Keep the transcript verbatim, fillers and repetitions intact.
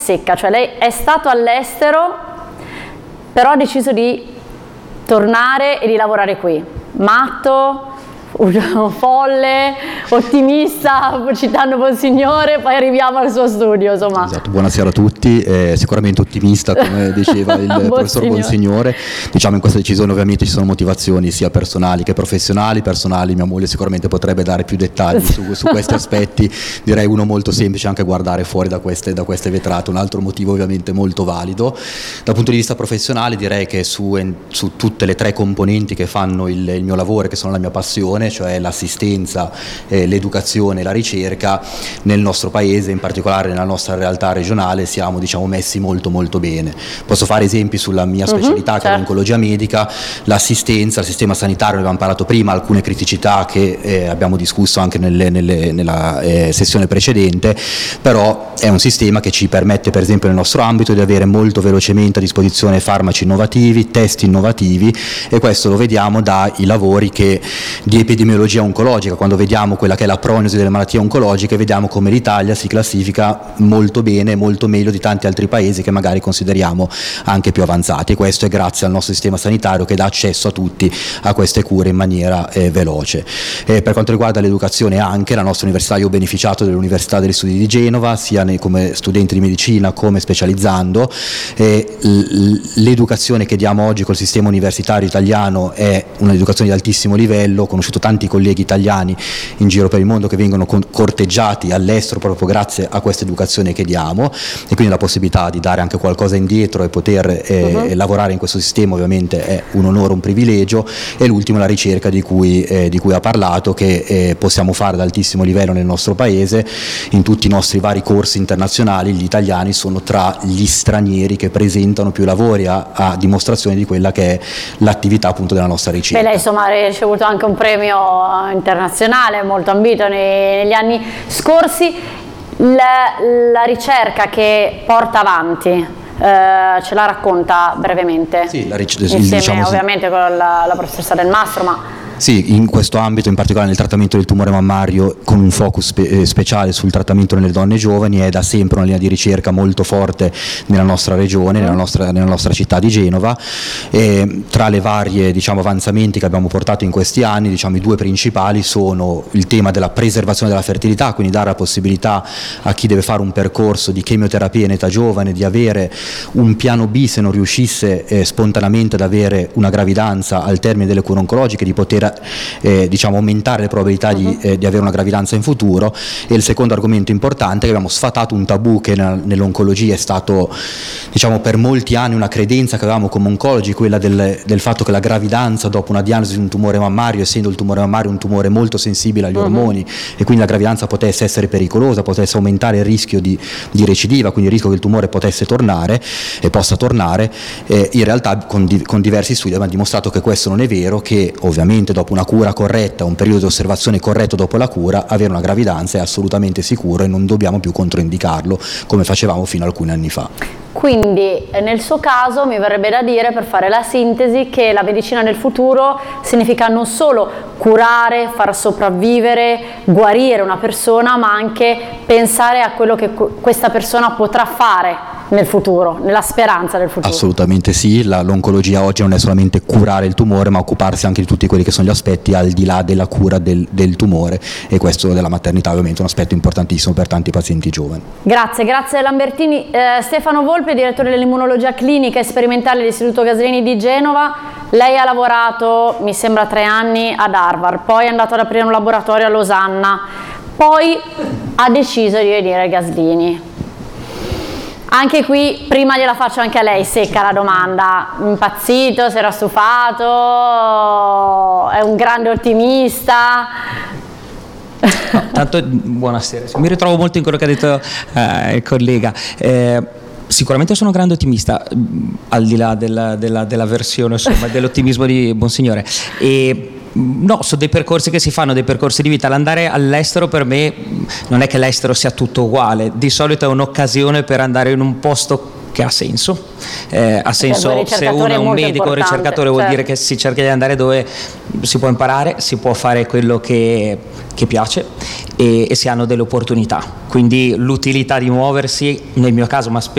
secca, cioè lei è stato all'estero, però ha deciso di tornare e di lavorare qui. Matto, folle, ottimista, citando Bonsignore, poi arriviamo al suo studio, insomma. Esatto, buonasera a tutti, eh, sicuramente ottimista come diceva il professor Bonsignore. Diciamo, in questa decisione ovviamente ci sono motivazioni sia personali che professionali. Personali, mia moglie sicuramente potrebbe dare più dettagli su, su questi aspetti, direi uno molto semplice, anche guardare fuori da queste, da queste vetrate, un altro motivo ovviamente molto valido. Dal punto di vista professionale direi che su, su tutte le tre componenti che fanno il, il mio lavoro, che sono la mia passione, cioè l'assistenza, eh, l'educazione e la ricerca, nel nostro paese, in particolare nella nostra realtà regionale, siamo diciamo messi molto molto bene. Posso fare esempi sulla mia specialità, uh-huh, che certo. è l'oncologia medica, l'assistenza, il sistema sanitario, ne avevamo parlato prima, alcune criticità che eh, abbiamo discusso anche nelle, nelle, nella eh, sessione precedente, però è un sistema che ci permette, per esempio nel nostro ambito, di avere molto velocemente a disposizione farmaci innovativi, test innovativi, e questo lo vediamo dai lavori che di epidemiologia oncologica. Quando vediamo quella che è la prognosi delle malattie oncologiche, vediamo come l'Italia si classifica molto bene, molto meglio di tanti altri paesi che magari consideriamo anche più avanzati, e questo è grazie al nostro sistema sanitario che dà accesso a tutti a queste cure in maniera eh, veloce. Eh, per quanto riguarda l'educazione, anche la nostra università, io ho beneficiato dell'Università degli Studi di Genova, sia nei, come studente di medicina come specializzando. Eh, l'educazione che diamo oggi col sistema universitario italiano è un'educazione di altissimo livello. Ho conosciuto tanti colleghi italiani in giro per il mondo che vengono corteggiati all'estero proprio grazie a questa educazione che diamo, e quindi la possibilità di dare anche qualcosa indietro e poter eh, uh-huh. lavorare in questo sistema ovviamente è un onore, un privilegio. E l'ultimo, la ricerca di cui, eh, di cui ha parlato, che eh, possiamo fare ad altissimo livello nel nostro paese. In tutti i nostri vari corsi internazionali gli italiani sono tra gli stranieri che presentano più lavori, a, a dimostrazione di quella che è l'attività appunto della nostra ricerca. Beh, lei insomma ha ricevuto anche un premio internazionale molto ambito nei, negli anni scorsi. La, la ricerca che porta avanti, eh, ce la racconta brevemente? Sì, la ric- insieme diciamo ovviamente sì. con la, la professoressa Del Mastro, ma... Sì, in questo ambito, in particolare nel trattamento del tumore mammario, con un focus spe- speciale sul trattamento nelle donne giovani, è da sempre una linea di ricerca molto forte nella nostra regione, nella nostra, nella nostra città di Genova. E tra le varie diciamo, avanzamenti che abbiamo portato in questi anni, diciamo, i due principali sono il tema della preservazione della fertilità, quindi dare la possibilità a chi deve fare un percorso di chemioterapia in età giovane di avere un piano B se non riuscisse eh, spontaneamente ad avere una gravidanza al termine delle cure oncologiche, di poter Eh, diciamo aumentare le probabilità di, eh, di avere una gravidanza in futuro. E il secondo argomento importante, che abbiamo sfatato un tabù che nella, nell'oncologia è stato diciamo per molti anni una credenza che avevamo come oncologi, quella del, del fatto che la gravidanza dopo una diagnosi di un tumore mammario, essendo il tumore mammario un tumore molto sensibile agli uh-huh. ormoni, e quindi la gravidanza potesse essere pericolosa, potesse aumentare il rischio di, di recidiva, quindi il rischio che il tumore potesse tornare e possa tornare, eh, in realtà con, di, con diversi studi abbiamo dimostrato che questo non è vero, che ovviamente dopo una cura corretta, un periodo di osservazione corretto dopo la cura, avere una gravidanza è assolutamente sicuro e non dobbiamo più controindicarlo come facevamo fino a alcuni anni fa. Quindi nel suo caso mi verrebbe da dire, per fare la sintesi, che la medicina del futuro significa non solo curare, far sopravvivere, guarire una persona, ma anche pensare a quello che questa persona potrà fare nel futuro, nella speranza del futuro. Assolutamente sì, la, l'oncologia oggi non è solamente curare il tumore, ma occuparsi anche di tutti quelli che sono gli aspetti al di là della cura del, del tumore, e questo della maternità ovviamente è un aspetto importantissimo per tanti pazienti giovani. Grazie, grazie Lambertini. Eh, Stefano Volpe, direttore dell'immunologia clinica e sperimentale dell'Istituto Gaslini di Genova. Lei ha lavorato, mi sembra, tre anni ad Harvard, poi è andato ad aprire un laboratorio a Losanna, poi ha deciso di venire a Gaslini. Anche qui, prima gliela faccio anche a lei, secca la domanda: impazzito, si era stufato, è un grande ottimista? No, tanto, buonasera, mi ritrovo molto in quello che ha detto eh, il collega. Eh, Sicuramente sono un grande ottimista, al di là della, della, della versione, insomma, dell'ottimismo di Bonsignore. E no, sono dei percorsi che si fanno, dei percorsi di vita. L'andare all'estero per me non è che l'estero sia tutto uguale, di solito è un'occasione per andare in un posto che ha senso, eh, ha senso se uno è un medico, un ricercatore, vuol certo. dire che si cerca di andare dove si può imparare, si può fare quello che, che piace e, e si hanno delle opportunità, quindi l'utilità di muoversi, nel mio caso, ma